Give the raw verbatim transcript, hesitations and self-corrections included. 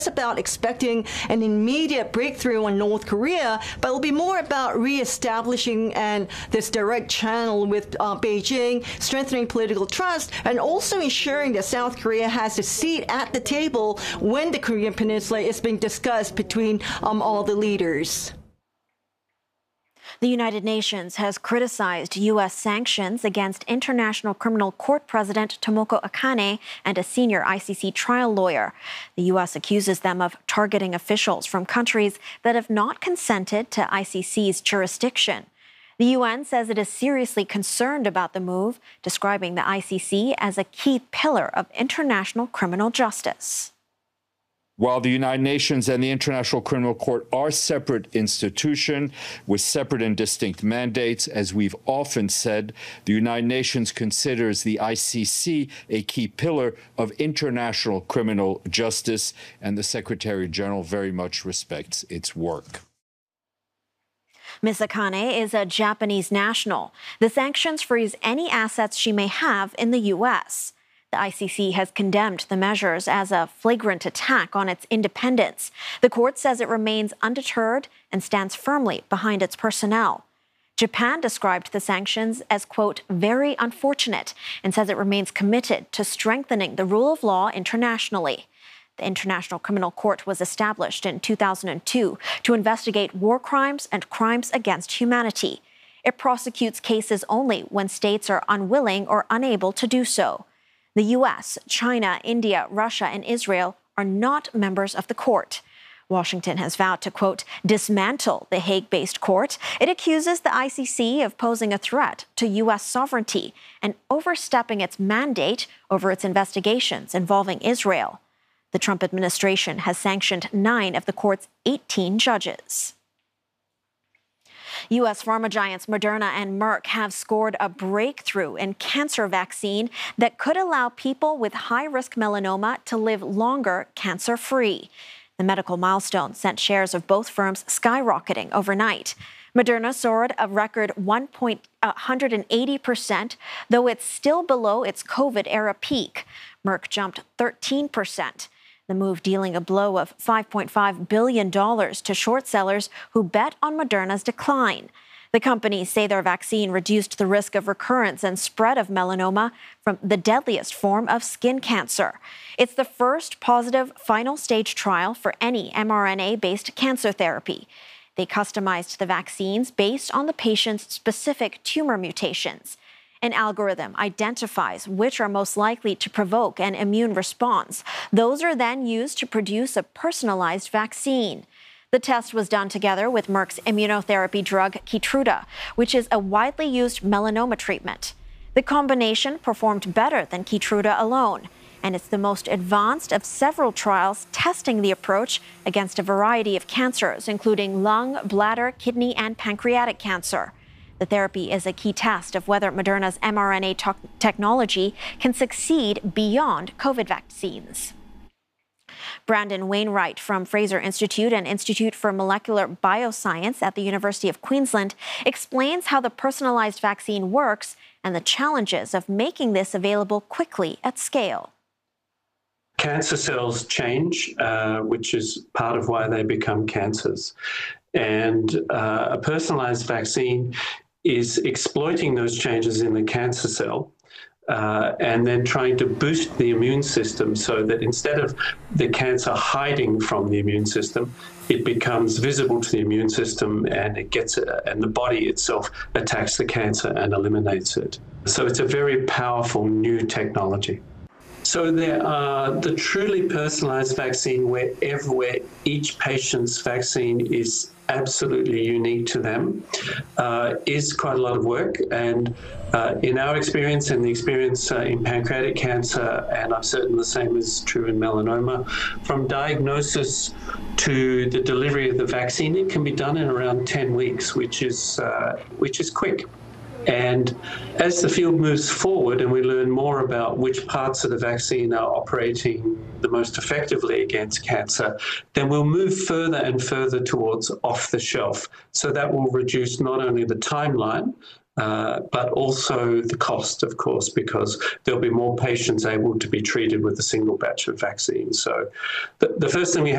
about expecting an immediate breakthrough on North Korea, but it'll be more about re-establishing and this direct channel with uh, Beijing, strengthening political trust, and also ensuring that South Korea has a seat at the table when the Korean Peninsula is being discussed between um, all the leaders. The United Nations has criticized U S sanctions against International Criminal Court President Tomoko Akane and a senior I C C trial lawyer. The U S accuses them of targeting officials from countries that have not consented to I C C's jurisdiction. The U N says it is seriously concerned about the move, describing the I C C as a key pillar of international criminal justice. While the United Nations and the International Criminal Court are separate institutions with separate and distinct mandates, as we've often said, the United Nations considers the I C C a key pillar of international criminal justice, and the Secretary General very much respects its work. Miz Akane is a Japanese national. The sanctions freeze any assets she may have in the U S. The I C C has condemned the measures as a flagrant attack on its independence. The court says it remains undeterred and stands firmly behind its personnel. Japan described the sanctions as, quote, very unfortunate, and says it remains committed to strengthening the rule of law internationally. The International Criminal Court was established in two thousand two to investigate war crimes and crimes against humanity. It prosecutes cases only when states are unwilling or unable to do so. The U S, China, India, Russia, and Israel are not members of the court. Washington has vowed to, quote, dismantle the Hague-based court. It accuses the I C C of posing a threat to U S sovereignty and overstepping its mandate over its investigations involving Israel. The Trump administration has sanctioned nine of the court's eighteen judges. U S pharma giants Moderna and Merck have scored a breakthrough in cancer vaccine that could allow people with high-risk melanoma to live longer cancer-free. The medical milestone sent shares of both firms skyrocketing overnight. Moderna soared a record one hundred eighty percent, though it's still below its COVID-era peak. Merck jumped thirteen percent. The move dealing a blow of five point five billion dollars to short sellers who bet on Moderna's decline. The companies say their vaccine reduced the risk of recurrence and spread of melanoma, from the deadliest form of skin cancer. It's the first positive final stage trial for any mRNA-based cancer therapy. They customized the vaccines based on the patient's specific tumor mutations. An algorithm identifies which are most likely to provoke an immune response. Those are then used to produce a personalized vaccine. The test was done together with Merck's immunotherapy drug Keytruda, which is a widely used melanoma treatment. The combination performed better than Keytruda alone, and it's the most advanced of several trials testing the approach against a variety of cancers, including lung, bladder, kidney, and pancreatic cancer. The therapy is a key test of whether Moderna's mRNA to- technology can succeed beyond COVID vaccines. Brandon Wainwright from Fraser Institute and Institute for Molecular Bioscience at the University of Queensland explains how the personalized vaccine works and the challenges of making this available quickly at scale. Cancer cells change, uh, which is part of why they become cancers. And uh, a personalized vaccine is exploiting those changes in the cancer cell uh, and then trying to boost the immune system so that instead of the cancer hiding from the immune system, it becomes visible to the immune system and it gets it, and the body itself attacks the cancer and eliminates it. So it's a very powerful new technology. So there are the truly personalized vaccine where, where each patient's vaccine is absolutely unique to them, uh, is quite a lot of work. And uh, in our experience and the experience uh, in pancreatic cancer, and I'm certain the same is true in melanoma, from diagnosis to the delivery of the vaccine, it can be done in around ten weeks, which is, uh, which is quick. And as the field moves forward and we learn more about which parts of the vaccine are operating the most effectively against cancer, then we'll move further and further towards off the shelf. So that will reduce not only the timeline, uh, but also the cost, of course, because there'll be more patients able to be treated with a single batch of vaccine. So the, the first thing we have